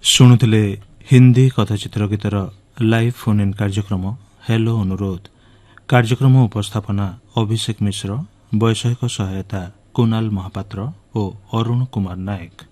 ଶୁଣୁଥିଲେ ହିନ୍ଦୀ କଥାଚିତ୍ର ଗୀତର ଲାଇଭ୍ ଫୋନ୍ ଇନ୍ କାର୍ଯ୍ୟକ୍ରମ ହେଲୋ ଅନୁରୋଧ। କାର୍ଯ୍ୟକ୍ରମ ଉପସ୍ଥାପନା ଅଭିଷେକ ମିଶ୍ର, ବୈଷୟିକ ସହାୟତା କୁନାଲ ମହାପାତ୍ର ଓ ଅରୁଣ କୁମାର ନାୟକ।